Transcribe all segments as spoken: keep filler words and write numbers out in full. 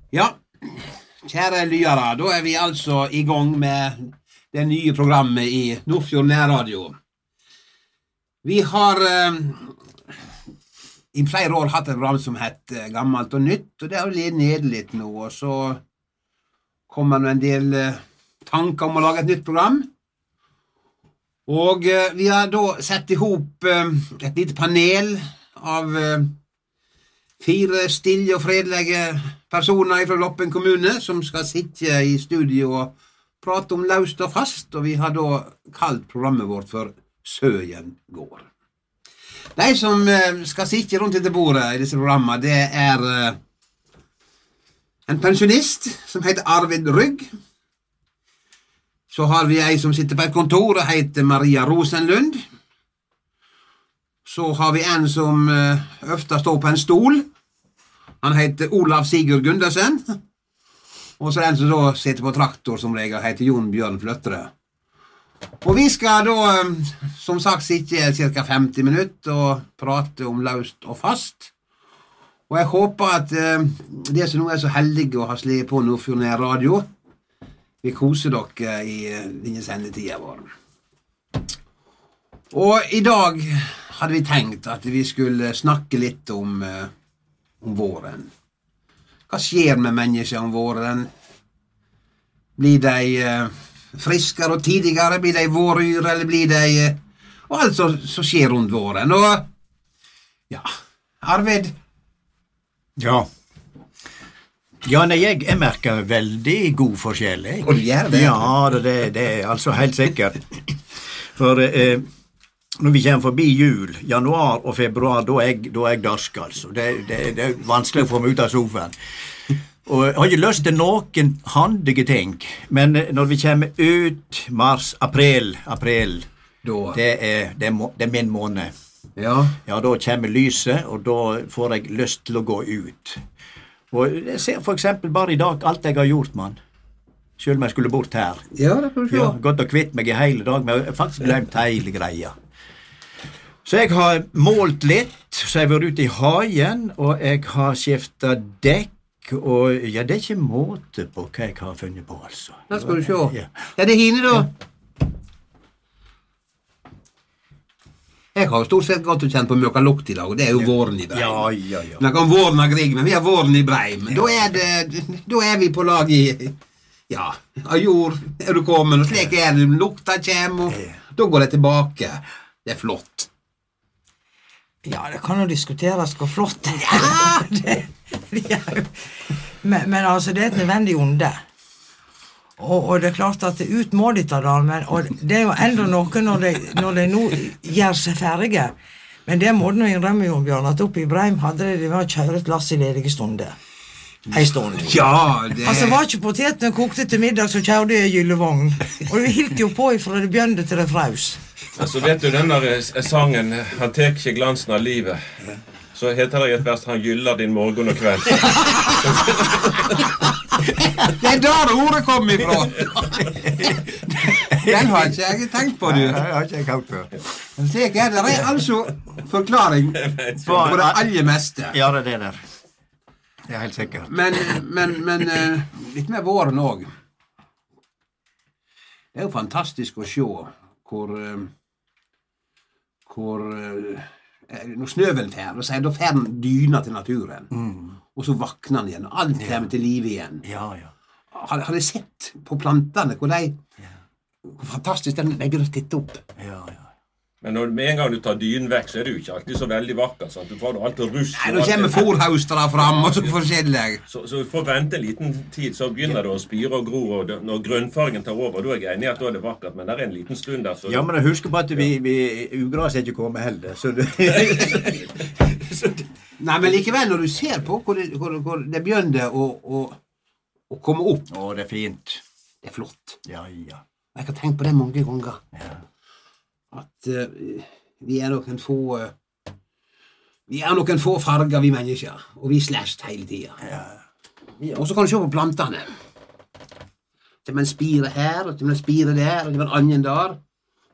Ja, kjære lyere, da er vi altså i gang med det nye programmet i Nordfjord Nærradio. Vi har eh, i flere år hatt et program som heter Gammalt og Nytt, og det har litt ned litt nå, og så kommer det en del eh, tanker om å lage et nytt program. Og eh, vi har da sett ihop eh, et lite panel av eh, fire stille og fredelige personer fra Gloppen kommune som skal sitte i studio og prate om løst og fast, og vi har da kalt programmet vårt for Søyen går. De som eh, skal sitte rundt dette bordet i disse programmet, det er eh, en pensjonist som heter Arvid Rygg. Så har vi ei som sitter på et kontor og heter Maria Rosenlund. Så har vi en som uh, ofte står på en stol. Han heter Olav Sigurd Gundersen. Og så er en som da sitter på traktor som regel, heter Jon Bjørn Fløttere. Og vi skal da, um, som sagt, sitte cirka femti minutter og prate om løst og fast. Og jeg håper at uh, de som nå er så heldige å ha slitt på Nordfjord Nærradio, vi koser dere i uh, denne sendetida vår. Og i dag hadde vi tenkt at vi skulle snakke litt om, uh, om våren. Hva skjer med mennesker om våren? Blir de uh, friskere og tidligere? Blir de våryr, eller blir de... Uh, og alt som, som skjer rundt våren. Og, ja, Arvid? Ja. Ja, nei, jeg, jeg merker veldig god forskjell. Jeg. Og du gjør det? Ja, det, det er altså helt sikkert. For... Uh, Når vi kommer forbi jul, januar og februar, da er jeg, da er jeg darsk, altså. Det, det, det er vanskelig å få meg ut av sofaen. Og jeg har ikke lyst til noen handige ting, men når vi kommer ut mars, april, april, da. Det, er, det, er, det er min måned. Ja. Ja, da kommer lyset, og da får jeg lyst til å gå ut. Og jeg ser for eksempel bare i dag alt jeg har gjort, mann. Selv om jeg skulle bort her. Ja, det kan du se. Ja, gått og kvitt meg i hele dag, men jeg har faktisk glemt hele greia. Så jeg har målt litt, så jeg har vært ute i hagen, og jeg har skiftet dekk, og ja, det er ikke måte på hva jeg har funnet på, altså. Da skal du se. Ja, ja det er hine da. Jeg har stort sett gått og kjent på møka lukt i dag, og det er jo våren i Breim. Ja, ja, ja. Men kan våren av Grieg, men vi har våren i Breim. Ja. Da, er det, da er vi på lag i, ja, av jord er du kommet, og slik er det, lukta kommer, og ja. Da går det tilbake. Det er flott. Ja, det kan jo diskuteres hvor flott det er. Ja, det, det er jo, men, men altså, det er et nødvendig onde. Og, og det er klart at det ut må de ta det, men og det er jo enda noe når de, når de nå gjør seg ferdige. Men det må du innrømme, Jon Bjørn, at oppe i Breim hadde de, de var å kjøre et lass i ledige stunder. En stund. Ja, det... Altså, var ikke potetene kokte til middag, så kjørte jeg i gyllevogn. Og vi hilt jo på ifra det bjønde til det fraus. Altså, vet du, den der sangen, han tek ikke glansen av livet, så heter det i et vers, han gyller din morgen og kveld. Det er der ordet kom ifra. Den har ikke jeg tenkt på, du. Nei, jeg har ikke jeg tenkt på. Slik er det. Det er altså forklaring på det aller meste. Ja, det er det der. Det er helt sikkert. Men, men, men litt med våren også. Det er jo fantastisk å se hvor... hvor når snøven fer, og så er da fer den dyna til naturen, mm. og så vakner den igjen, og alt kommer ja. Til liv igjen. Ja, ja. Har, har de sett på plantene, hvor de, ja. Hvor fantastisk de begynner å titte opp? Ja, ja. Men når, med en gang du tar dynen vekk, så er det jo ikke alltid så veldig vakker, sant? Du får jo alltid rusk. Nei, nå kommer forhaustere fram, og så forskjellig. Så, så du får vente en liten tid, så begynner det å spire og gro, og det, når grønnfargen tar over, da er jeg enig i at da er det vakkert, men det er en liten stund der. Så ja, men jeg husker på at vi, vi ugras er ikke kommet heller, så det... så det... Nei, men likevel, når du ser på hvor det, hvor, hvor det begynner å, å, å komme opp. Å, det er fint. Det er flott. Ja, ja. Jeg har tenkt på det mange ganger. Ja. At uh, vi er noen få uh, vi er noen få farger, vi mennesker, og vi slasht hele tiden. Ja. Ja. Og så kan du se på plantene. Det er en spire her, og det er en spire der, og det er en annen der.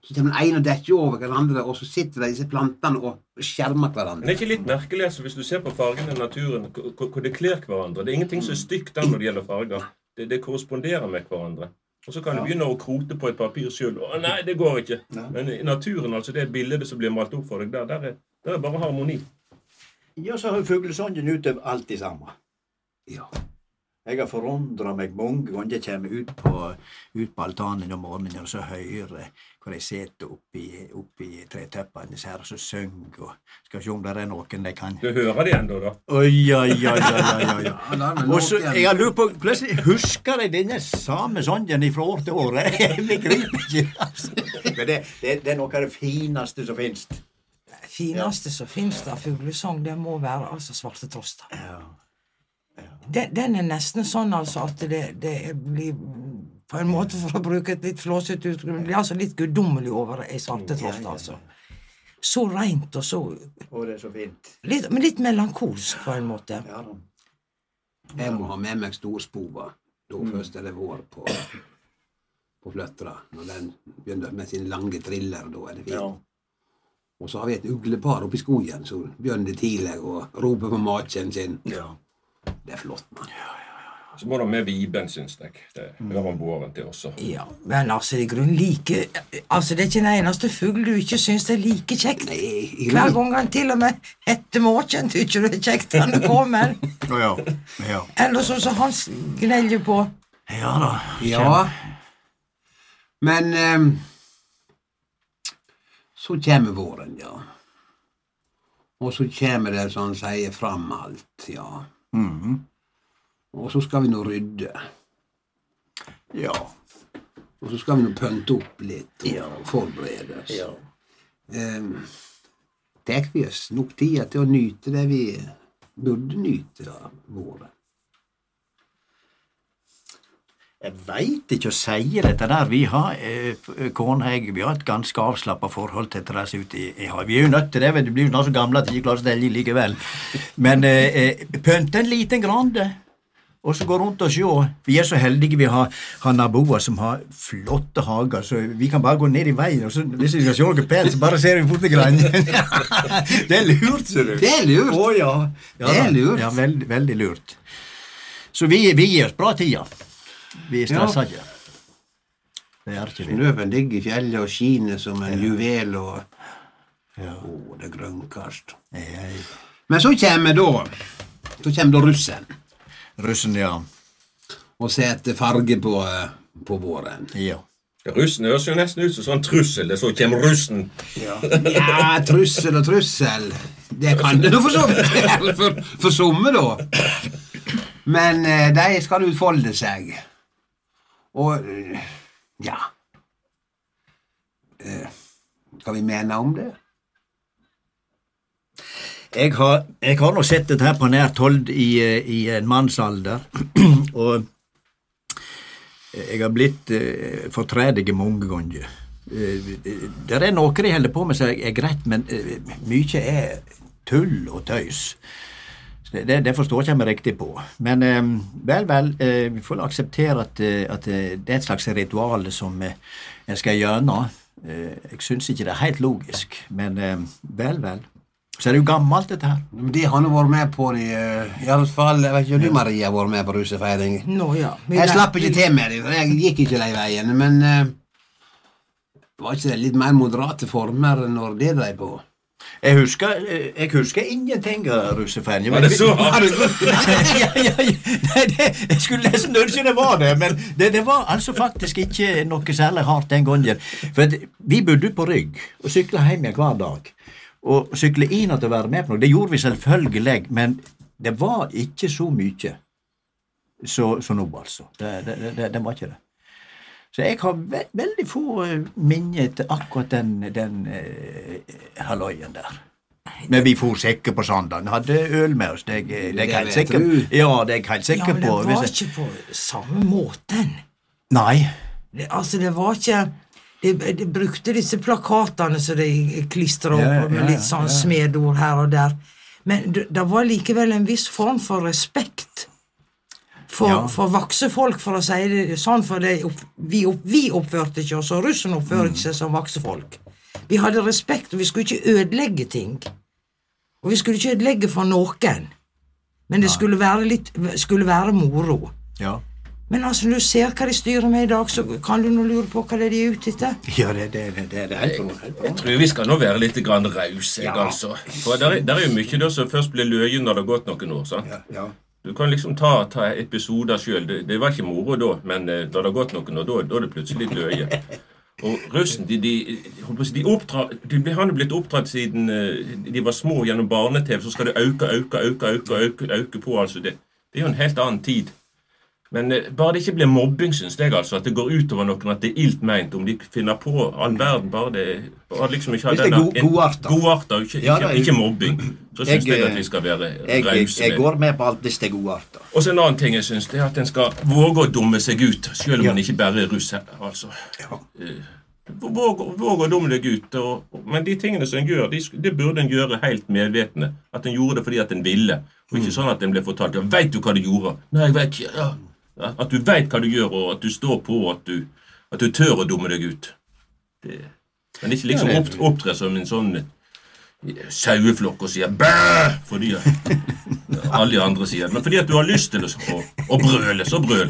Så kommer den ene og dekker over hverandre, og så sitter de disse plantene og skjermer hverandre. Men det er ikke litt merkelig, altså, hvis du ser på fargene i naturen, hvor det kler hverandre. Det er ingenting som er stygt der når det gjelder farger. Det, det korresponderer med hverandre. Og så kan du begynne å krote på et papir selv. Å nei, det går ikke. Men i naturen, altså det bildet som blir malt opp for deg der, der er, der er bare harmoni. Ja, så har fuglesongen ute alt det samme. Ja. Jeg har forundret meg mange ganger jeg kommer ut på, ut på altanen om morgenen og så hører hvor jeg sitter oppi, oppi treteppene her og så synger og skal se om det er noen de kan... Du hører det ennå da? Oi, oi, oi, oi, oi, oi. Og så, jeg har lurt på, plutselig husker jeg denne samme songen fra år til år. Jeg begriper ikke. Altså. Men det, det, det er noe av det fineste som finnes. Det fineste som finnes av fuglesang, det må være altså Svarte Trosta. Ja. Den, den er nesten sånn altså at det, det blir på en måte for å bruke et litt flåset uttrykk, det blir altså litt guddommelig over ei Svarte Trosta altså. Så rent og så... Og det er så fint. Litt, men litt melankolsk på en måte. Ja da. Jeg må ha med meg storspova. Da mm. først er det vår på, på Fløttra. Når den begynner med sin lange triller, da er det fint. Ja. Og så har vi et uglepar oppe i skogen, så begynner det tidlig å rope på maken sin. Ja. Det er flott, man. Ja, ja, ja. Så må du med Viben, synes jeg. Det er om våren til også. Ja, men altså, i grunnen like... Altså, det er ikke den eneste fugl du ikke synes det er like kjekt. Nei, i grunnen... Hver gang han til og med etter måken, du ikke det er kjekt han kommer. Ja, ja, ja. Eller sånn som han gnelger på. Ja da. Ja. Men... Um, så kommer våren, ja. Og så kommer det, sånn sier, fram alt, ja. Mm. Og så skal vi nå rydde. Ja. Og så skal vi nå pønte opp litt og ja. Forberede oss. Ja. Um, tek vi oss nok tid til å nyte det vi burde nyte av våren. Jeg vet ikke å si dette der. Vi har, eh, kone og jeg, vi har et ganske avslappet forhold til det der ute i, i havet. Vi er jo nødt til det, det blir jo snart så gamle at vi ikke klarer å stelle likevel. Men eh, pønte en liten grande, og så gå rundt og se. Vi er så heldige vi har, har naboer som har flotte hager, så vi kan bare gå ned i veien, og så, hvis vi skal se noe pent, så bare ser vi bort til grannen. Det er lurt, ser du. Det er lurt. Å ja. ja det er lurt. Ja, veld, veldig lurt. Så vi, vi gir oss bra tida. Vi er stresset ikke. Det er ikke vi. Snøven ligger i fjellet og skiner som en ja. Juvel og... Ja. Åh, det er grønnkast. Ja. Men så kommer da... Så kommer da russen. Russen, ja. Og setter farge på, på våren. Ja. Russen høres jo nesten ut som sånn trussel, det så kommer russen. Ja, ja trussel og trussel. Det kan det nå for så for, for somme da. Men eh, de skal utfolde seg. Og, ja, eh, hva vi mener om det? Jeg har, jeg har nå sett dette her på nært hold i, i en mannsalder, og jeg har blitt eh, fortredige mange ganger. Eh, det er noe de holder på med seg er greit, men eh, mye er tull og tøys. Det, det forstår ikke jeg meg riktig på. Men eh, vel, vel, eh, vi får akseptere at, at det er et slags ritual som eh, jeg skal gjøre. Eh, jeg synes ikke det er helt logisk, men eh, vel, vel. Så er det jo gammelt dette her. De har nå vært med på det, i alle fall, jeg vet ikke om du, Maria, har vært med på russefeiring. Nå, ja. Jeg slapp ikke til med det, for jeg gikk ikke de veien, men eh, var ikke det litt mer moderate former når det drev på? Jeg husker, jeg husker ingenting av russefeiring. Var det så? ja, ja, ja. Nei, det, jeg skulle nesten ønske det var det, men det, det var altså faktisk ikke noe særlig hardt den gangen. For vi bodde på Rygg og syklet hjem hver dag. Og sykle inn til å være med på noe, det gjorde vi selvfølgelig, men det var ikke så mye så, så nå, altså. Det, det, det, det var ikke det. Så jeg har ve veldig få minner til akkurat den, den uh, halvøyen der. Men vi får sikker på Sandane, hadde øl med oss, det, det, det er jeg helt sikker på. Ja, det er jeg helt sikker på. Ja, men det var jeg... ikke på samme måten. Nei. Det, altså, det var ikke... De, de brukte disse plakatene som de klistret opp ja, med litt sånn ja. Smedord her og der. Men det, det var likevel en viss form for respekt for, Ja. for vakse folk, for å si det sånn, for det, opp, vi, opp, vi oppførte ikke oss, og russen oppførte ikke seg som vakse folk. Vi hadde respekt, og vi skulle ikke ødelegge ting. Og vi skulle ikke ødelegge for noen. Men det skulle være litt, skulle være moro. Ja. Men altså, når du ser hva de styrer med i dag, så kan du nå lure på hva det er de er ute etter. Ja, det, det, det, det, det er helt bra. Helt bra. Jeg tror vi skal nå være litt grann raus, jeg, Ja. altså. For der er, der er jo mye da som først blir løye når det har gått noen år, sant? Ja, ja. Du kan liksom ta, ta episoder selv. Det, det var ikke moro da, men eh, når det har gått noen år, da, da er det plutselig litt løye. Og russen, de, de, de, oppdra, de har blitt oppdratt siden eh, de var små gjennom barne-T V, så skal det øke, øke, øke, øke, øke, øke på, altså. Det, det er jo en helt annen tid. Men eh, bare det ikke blir mobbing, synes jeg, altså, at det går ut over noen, at det er ilt ment, om de finner på all verden, bare det, bare liksom ikke ha Hvis det er denne, go- godarter. godarter, ikke, Ja, ikke, det er- ikke mobbing, så synes jeg, Jeg, at vi skal være Jeg, jeg, rause jeg med. går med på alt hvis det er godarter. Og så en annen ting jeg synes, det er at en skal våge å dumme seg ut, selv om Ja. man ikke bare er russ her, altså. Ja. Eh, Våg, våg å dumme deg ut, og, men de tingene som en gjør, de, sk- det burde en gjøre helt medvetende. At en gjorde det fordi at en ville, og ikke sånn at en ble fortalt, ja, vet du hva du gjorde? Nei, jeg vet ikke, ja. Ja, at du vet hva du gjør, og at du står på, og at du, at du tør å dumme deg ut. Det, men ikke liksom Ja, opp, det- opptre som en sånn eh, saueflokk og sier bæ, fordi at ja, alle de andre sier, men fordi at du har lyst til å, å, å brøle, så brøl.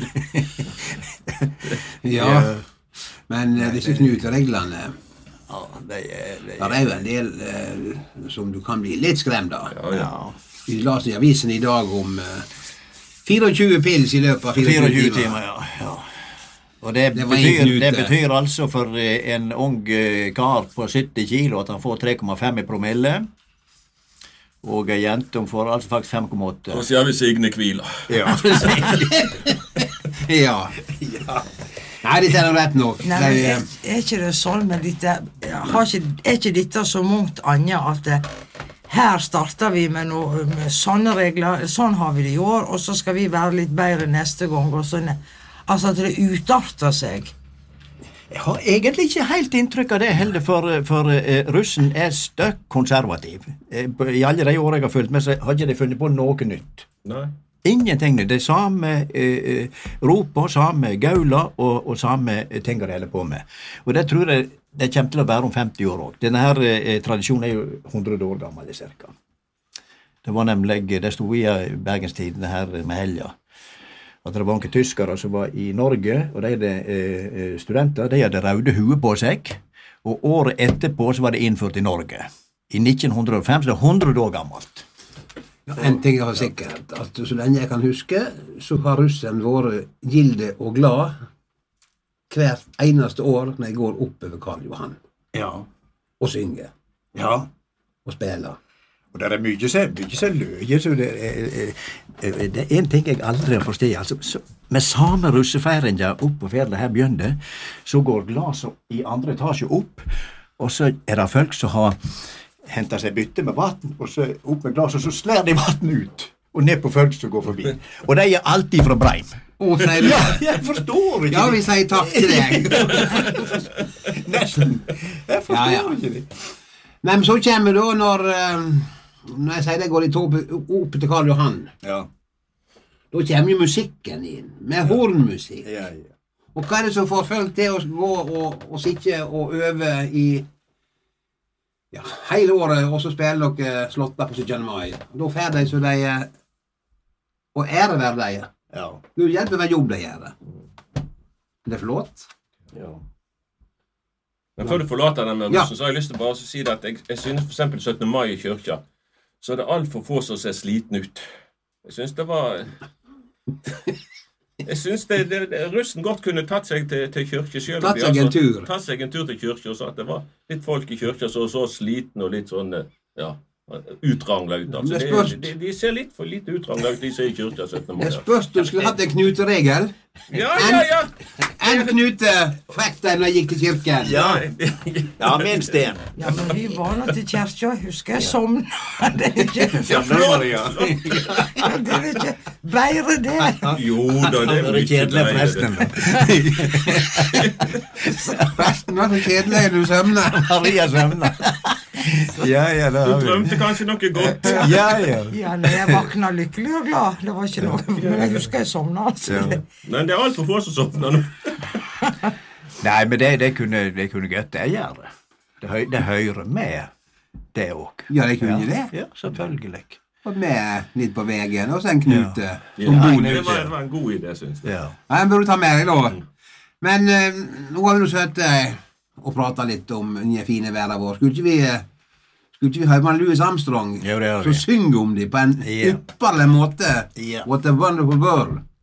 Ja, men eh, disse knutereglene, Ja, det er, det der er jo en del eh, som du kan bli litt skremt av. Ja, ja. ja. Vi las i avisen i dag om eh, fireogtjue pils i løpet av fireogtjue fireogtjue timer, timer. ja. ja. Og det, Det var betyr, en knute. det betyr altså for eh, en ung eh, kar på sytti kilo at han får tre komma fem i promille. Og ei jente hun får altså faktisk fem komma åtte. Og så gjør vi Signe Kvila. Ja. Ja. Nei, dette er noe rett nok. Nei, De, men eh, er, er ikke det sånn med dette, har ikke, er ikke dette så mangt annet at det, her starter vi med, noe, med sånne regler, sånn har vi det i år, og så skal vi være litt bedre neste gang, og sånn, altså at det utarter seg. Jeg har egentlig ikke helt inntrykk av det heller, for, for uh, russen er støkk konservativ. Eh, på- I alle de år jeg har fulgt med, så har ikke de funnet på noe nytt. Nei. Ingenting. Det er samme eh, ropa, samme gaula og, og samme tinga de holder på med. Og det tror jeg det kommer til å være om femti år òg. Denne her eh, tradisjonen er jo hundre år gammel, cirka. Det var nemlig, det sto i Bergenstidene her med helga, at det var noen tyskere som var i Norge, og de hadde eh, studenter, de hadde røde hue på seg, og året etterpå så var det innført i Norge. I nitten hundre og fem, så det er hundre år gammelt. en ting er sikkert, at så lenge jeg kan huske, så har russen vært gilde og glad hvert eneste år når jeg går oppover Karl Johan Ja. og synger Ja. og spiller. Og det er mye som mye som løye, så det er, er, det er en ting jeg aldri har forstått. Altså, så, med samme russefeiringa opp på fjellet her begynner, så går glaset i andre etasje opp, og så er det folk som har hentet seg bytte med vatten, og så opp med glaset, og så slår de vatten ut, og ned på folk som går forbi. Og de er alltid fra Breim. Og sier du, Ja, jeg forstår ikke ja, vi sier takk til deg. Nesten. Jeg forstår Ja, ja. ikke det. Nei, men så kommer da når, eh, når jeg sier det går litt opp, opp til Karl Johan, Ja. da kommer jo musikken inn, med hornmusikk. Ja, ja. Og hva er det som får folk til å gå og, og sitte og øve i ja, hele året, og så spiller dere slåtta på syttende mai. Og da får de så de eh, og ære være de. Ja. Gud hjelpe hver jobb de gjør. Det er flott. Ja. Men før du forlater den med Ja. russen, så har jeg lyst til bare å si det at jeg, jeg synes for eksempel syttende mai i kirka, så er det alt for få som ser sliten ut. Jeg synes det var... Jeg synes det, det, det, russen godt kunne tatt seg til, til kirke selv. Tatt seg en tur. Tatt seg en tur til kirke, og så at det var litt folk i kirka som så sliten og litt sånn, ja, utranglet ut. Altså, Det det, spørs- de, de ser litt for lite utranglet ut, de som er i kirka syttende mai. Det spørs du skulle hatt en knuteregel. Ja, ja, ja! En knute fikk de når jeg gikk til kirken. Ja. Ja, minst en. Ja, men vi var nå til kjerka, husker jeg somna. Det er ikke, Ja, flott. Ja. det er ikke bedre det. Jo da, det Det er er kjedelig bedre. forresten. Presten var så kjedelig du søvner. Maria søvner. Ja, ja, det Du har vi. drømte kanskje noe godt. Ja, ja. Ja, når jeg vakna lykkelig og glad. Det var ikke noe, men jeg husker jeg sovna. Altså. Ja. Nei, det er altfor få som sovner nå. Nei, men det, det kunne, det kunne godt jeg gjøre. Det, hø, det hører med, det òg. Ja, det kunne ja. det. Ja, selvfølgelig. Og med litt på veien, og så en knute. Ja. Som Ja, bonus. det, var, det var en god idé, synes jeg. Ja. Nei, den burde du ta med deg da. Men eh, nå har vi nå sett eh, og pratet litt om den fine verden vår. Skulle ikke vi, eh, skulle ikke vi høre med Louis Armstrong Jo, det har som vi. synger om dem på en Ja. ypperlig måte? Ja. What a wonderful world.